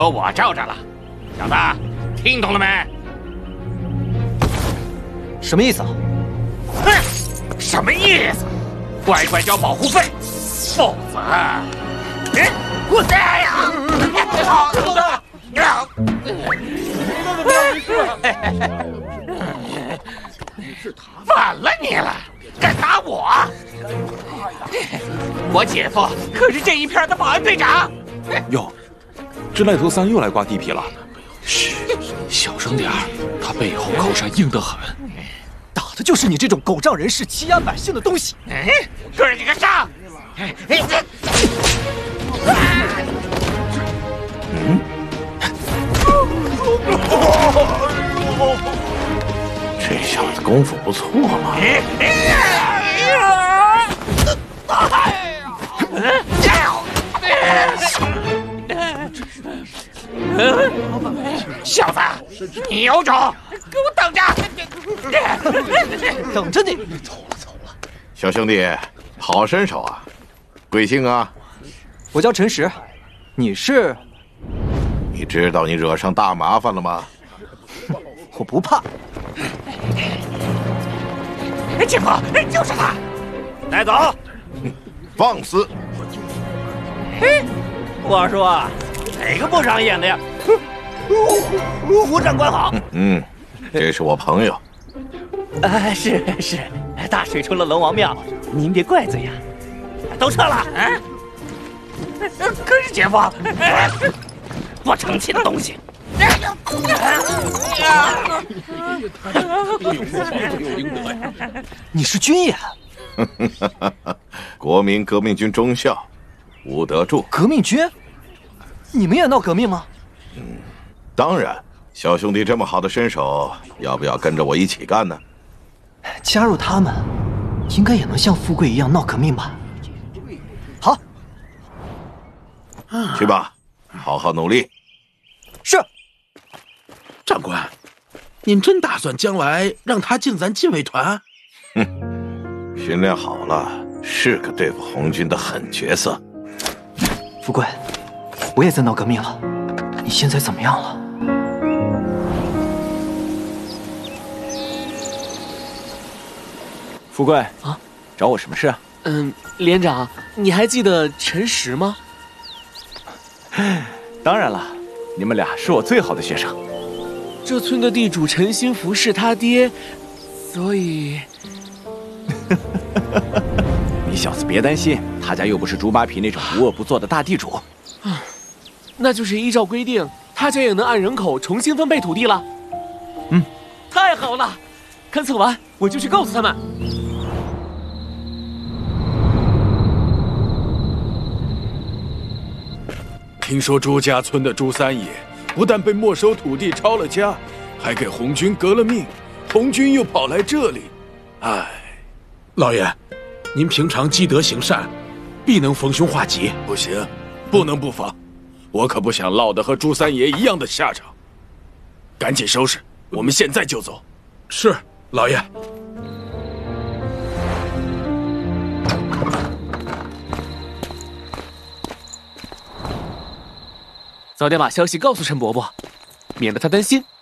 我罩着了。小子，听懂了没？ 什么意思啊？ 哼，什么意思？乖乖交保护费，否则，滚！哎呀！反了你了，敢打我！我姐夫可是这一片的保安队长。 哟，这赖头三又来刮地皮了。嘘，小声点儿，他背后口上硬得很。 打的就是你这种狗仗人势、欺压百姓的东西！ 哥儿几个上！ 这小子功夫不错嘛。 小子，你有种，给我等着！ 等着你！ 小兄弟，好身手啊！贵姓啊？ 我叫陈实，你是？ 你知道你惹上大麻烦了吗？ 我不怕。 姐夫，就是他， 带走。 放肆！ 我说，哪个部长演的呀？胡长官好。 这是我朋友。 是，大水出了龙王庙，您别怪罪呀。都撤了。 可是姐夫，不成器的东西。 你是军演？ 国民革命军中校，吴德柱。 革命军？你们也闹革命吗？ 当然，小兄弟这么好的身手，要不要跟着我一起干呢？ 加入他们，应该也能像富贵一样闹革命吧？好， 去吧，好好努力。 是。 长官，您真打算将来让他进咱禁卫团？ 训练好了，是个对付红军的狠角色。 富贵，我也在闹革命了，你现在怎么样了？ 富贵啊，找我什么事啊？ 连长，你还记得陈实吗？ 当然了，你们俩是我最好的学生。 这村的地主陈新福是他爹，所以…… 你小子别担心，他家又不是猪八皮那种无恶不作的大地主。 那就是依照规定，他家也能按人口重新分配土地了。太好了，勘测完我就去告诉他们。 听说朱家村的朱三爷不但被没收土地抄了家，还给红军革了命，红军又跑来这里。唉，老爷，您平常积德行善，必能逢凶化吉。不行，不能不防，我可不想落得和朱三爷一样的下场。赶紧收拾，我们现在就走。是，老爷。 早点把消息告诉陈伯伯，免得他担心。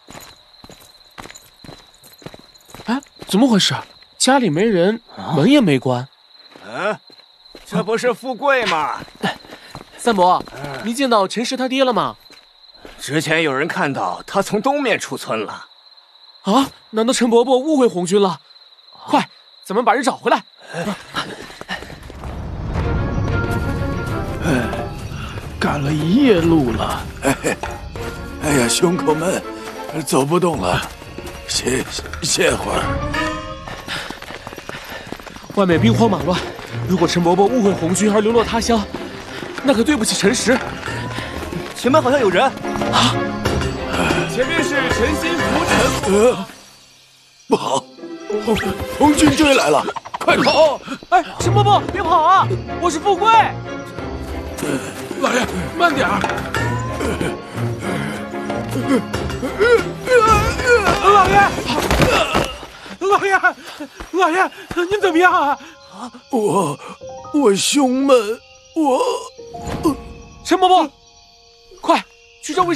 哎，怎么回事？家里没人，门也没关。 这不是富贵吗？ 三伯，你见到陈实他爹了吗？ 之前有人看到他从东面出村了。 啊？难道陈伯伯误会红军了？快，咱们把人找回来。 赶了一夜路了，哎呀，兄口们，走不动了，歇会儿。 外面兵荒马乱，如果陈伯伯误会红军而流落他乡，那可对不起陈实。 前面好像有人啊！ 前面是陈新福城。 不好，红军追来了，快跑！ 哎，陈伯伯，别跑啊！我是富贵。 老爷，慢点儿！老爷，您怎么样啊？我胸闷， 陈伯伯，快去找卫生。